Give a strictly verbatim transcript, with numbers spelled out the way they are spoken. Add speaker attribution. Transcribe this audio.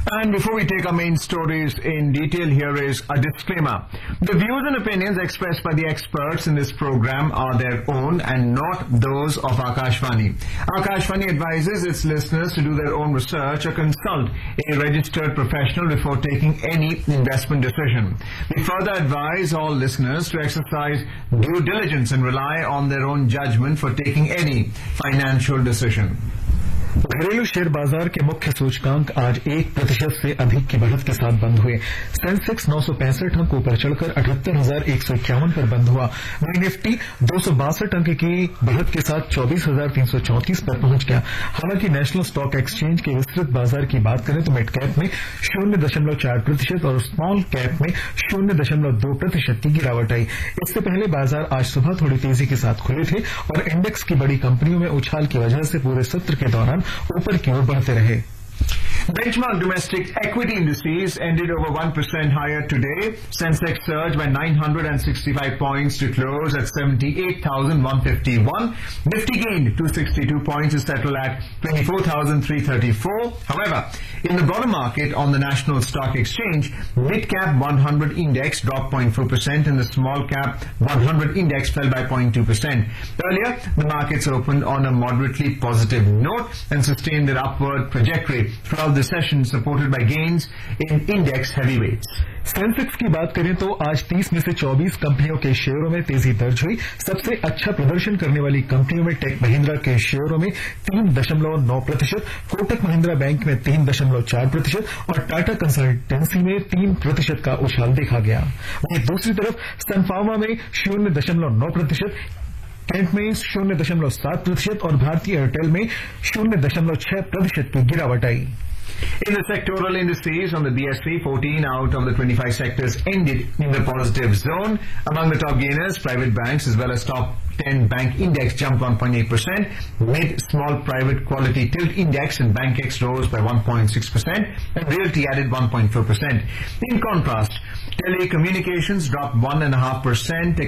Speaker 1: And before we take our main stories in detail, here is a disclaimer. The views and opinions expressed by the experts in this program are their own and not those of Akashvani. Akashvani advises its listeners to do their own research or consult a registered professional before taking any investment decision. We further advise all listeners to exercise due diligence and rely on their own judgment for taking any financial decision.
Speaker 2: घरेलू share बाजार के मुख्य सूचकांक आज एक प्रतिशत से अधिक की बढ़त के साथ बंद हुए। सेंसेक्स नौ सौ पैंसठ अंक ऊपर चढ़कर अठहत्तर हजार एक सौ इक्यावन पर बंद हुआ। वहीं निफ्टी दो सौ बासठ अंक की बढ़त के साथ चौबीस हजार तीन सौ चौंतीस पर पहुंच गया। हालांकि नेशनल स्टॉक एक्सचेंज के विस्तृत बाजार की बात करें तो मिड कैप में शून्य दशमलव चार प्रतिशत और स्मॉल कैप में शून्य दशमलव दो प्रतिशत की गिरावट आई। इससे पहले बाजार आज सुबह थोड़ी तेजी के साथ खुले थे और इंडेक्स की बड़ी कंपनियों में उछाल की वजह से पूरे सत्र के दौरान ऊपर की ओर बढ़ते रहे।
Speaker 1: Benchmark domestic equity indices ended over one percent higher today. Sensex surged by nine hundred sixty-five points to close at seventy-eight thousand one hundred fifty-one. Nifty gained two hundred sixty-two points to settle at twenty-four thousand three hundred thirty-four. However, in the broader market on the National Stock Exchange, mid-cap one hundred index dropped zero point four percent and the small-cap one hundred index fell by zero point two percent. Earlier, the markets opened on a moderately positive note and sustained their upward trajectory throughout the session, supported by gains in index heavyweights.
Speaker 2: Sensex की बात करें तो आज तीस में से चौबीस कंपनियों के शेयरों में तेजी दर्ज हुई। सबसे अच्छा प्रदर्शन करने वाली कंपनियों में टेक महिंद्रा के शेयरों में तीन दशमलव नौ प्रतिशत, कोटक महिंद्रा बैंक में तीन दशमलव चार प्रतिशत और टाटा कंसल्टेंसी में तीन प्रतिशत का उछाल देखा गया। वहीं दूसरी तरफ सन फार्मा में शून्य दशमलव नौ प्रतिशत, कैंट में शून्य दशमलव सात प्रतिशत और भारतीय एयरटेल में शून्य दशमलव छह प्रतिशत की गिरावट आई।
Speaker 1: In the sectoral indices on the B S E, fourteen out of the twenty-five sectors ended in the positive zone. Among the top gainers, private banks as well as top ten bank index jumped one point eight percent. Mid, small private quality tilt index and BankX rose by one point six percent and Realty added one point four percent. In contrast, telecommunications dropped one point five percent.